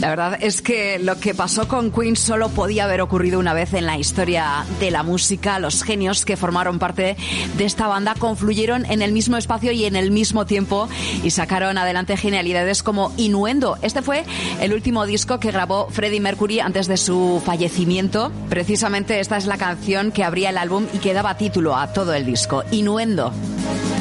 La verdad es que lo que pasó con Queen solo podía haber ocurrido una vez en la historia de la música. Los genios que formaron parte de esta banda confluyeron en el mismo espacio y en el mismo tiempo y sacaron adelante genialidades como Innuendo. Este fue el último disco que grabó Freddie Mercury antes de su fallecimiento. Precisamente esta es la canción que abría el álbum y que daba título a todo el disco, Innuendo.